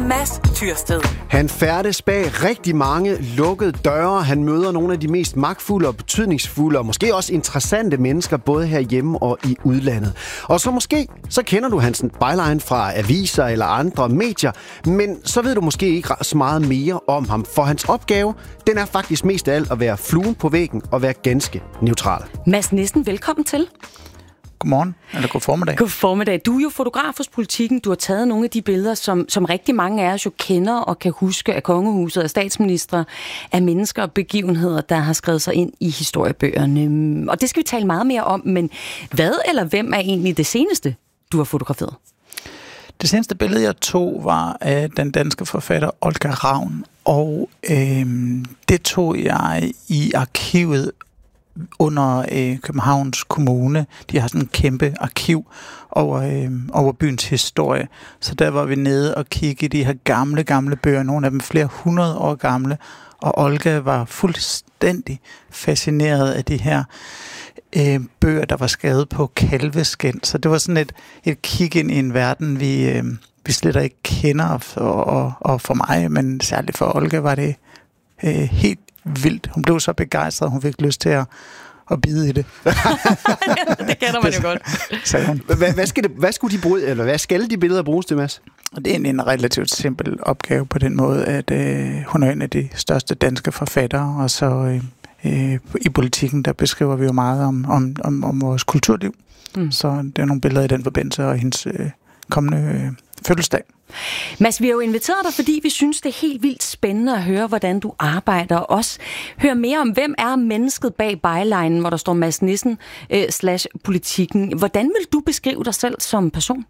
Mads Tyrsted. Han færdes bag rigtig mange lukkede døre. Han møder nogle af de mest magtfulde og betydningsfulde og måske også interessante mennesker, både herhjemme og i udlandet. Og så så kender du hans byline fra aviser eller andre medier, men så ved du måske ikke så meget mere om ham, for hans opgave, den er faktisk mest af alt at være fluen på væggen og være ganske neutral. Mads Nissen, velkommen til. Godmorgen, eller god formiddag. God formiddag. Du er jo fotograf hos Politiken. Du har taget nogle af de billeder, som rigtig mange af os jo kender og kan huske af kongehuset, af statsministre, af mennesker og begivenheder, der har skrevet sig ind i historiebøgerne. Og det skal vi tale meget mere om, men hvad eller hvem er egentlig det seneste, du har fotograferet? Det seneste billede, jeg tog, var af den danske forfatter Olga Ravn, og det tog jeg i arkivet under Københavns Kommune. De har sådan en kæmpe arkiv over byens historie. Så der var vi nede og kigge i de her gamle bøger, nogle af dem flere 100 år gamle, og Olga var fuldstændig fascineret af de her bøger, der var skrevet på kalveskind. Så det var sådan et kig ind i en verden, vi slet ikke kender, og for mig, men særligt for Olga, var det helt vildt. Hun blev så begejstret, hun fik lyst til at bide i det. Det kender man jo godt. Sagde hun. Hvad skal de billeder bruges til, Mads? Det er en relativt simpel opgave på den måde, at hun er en af de største danske forfattere, og så i Politiken, der beskriver vi jo meget om vores kulturliv. Så det er nogle billeder i den forbindelse, og hendes kommende fødselsdag. Mads, vi har jo inviteret dig, fordi vi synes, det er helt vildt spændende at høre, hvordan du arbejder, og også høre mere om, hvem er mennesket bag bylinen, hvor der står Mads Nissen /Politiken. Hvordan vil du beskrive dig selv som person?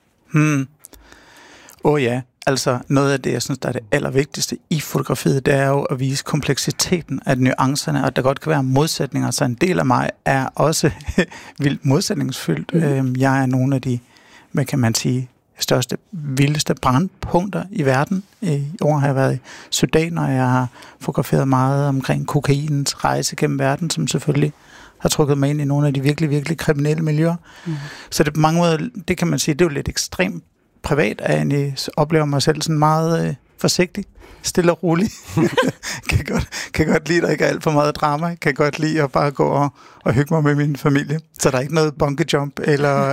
Ja, altså noget af det, jeg synes, der er det allervigtigste i fotografiet, det er jo at vise kompleksiteten af nuancerne, og der godt kan være modsætninger, så en del af mig er også vildt modsætningsfyldt. Jeg er nogle af de, hvad kan man sige, største, vildeste brandpunkter i verden. I år har jeg været i Sudan, og jeg har fotograferet meget omkring kokainens rejse gennem verden, som selvfølgelig har trukket mig ind i nogle af de virkelig, virkelig kriminelle miljøer. Så det på mange måder, det kan man sige, det er jo lidt ekstremt privat, at jeg oplever mig selv sådan meget forsigtig, stille og rolig. kan godt lide, at der ikke er alt for meget drama. Kan godt lide at bare gå og hygge mig med min familie. Så der er ikke noget bungee jump eller